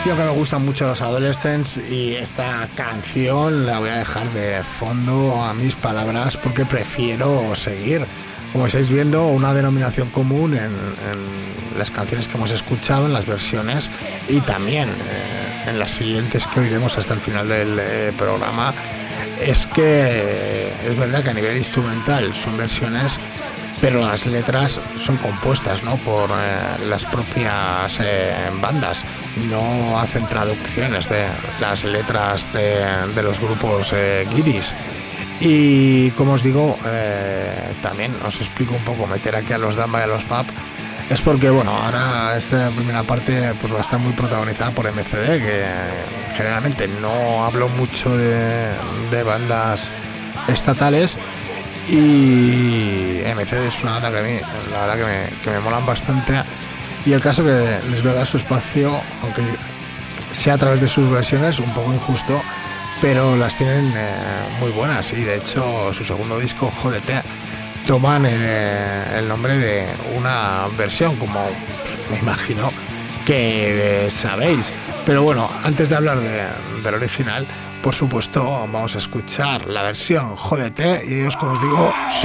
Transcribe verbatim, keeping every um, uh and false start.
Yo que me gustan mucho los Adolescents y esta canción la voy a dejar de fondo a mis palabras porque prefiero seguir. Como estáis viendo, una denominación común en, en las canciones que hemos escuchado, en las versiones y también eh, en las siguientes que oiremos hasta el final del eh, programa, es que eh, es verdad que a nivel instrumental son versiones, pero las letras son compuestas, ¿no?, por eh, las propias eh, bandas. No hacen traducciones de las letras de, de los grupos eh, guiris. Y como os digo, eh, también os explico un poco, meter aquí a los Damba y a los Pap es porque, bueno, ahora esta primera parte pues va a estar muy protagonizada por M C D, que generalmente no hablo mucho de, de bandas estatales, y M C D es una banda que a mí la verdad que me, que me molan bastante, y el caso que les voy a dar su espacio, aunque sea a través de sus versiones, un poco injusto, pero las tienen eh, muy buenas, y de hecho su segundo disco, Jódete, toman el, el nombre de una versión, como pues, me imagino que eh, sabéis. Pero bueno, antes de hablar de, del original, por supuesto vamos a escuchar la versión Jódete, y ellos, como os digo,